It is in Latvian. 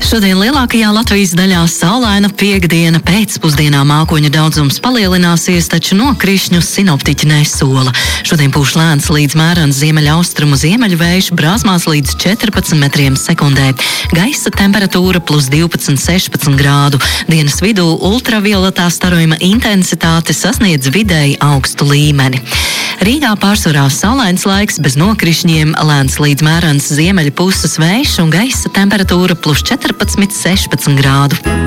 Šodien lielākajā Latvijas daļā saulaina piektdiena, pēcpusdienā mākoņu daudzums palielināsies, taču nokrišņus sinoptiķi nesola. Šodien pūš lēns līdz mērens ziemeļaustrumu ziemeļu vējš, brāzmās līdz 14 metriem sekundē. Gaisa temperatūra plus 12-16 grādu. Dienas vidū ultravioletā starojuma intensitāte sasniedz vidēji augstu līmeni. Rīgā pārsvarā saulains laiks bez nokrišņiem, lēns līdz mērens ziemeļu puses vējš un gaisa temperatūra plus 14-16 grādu.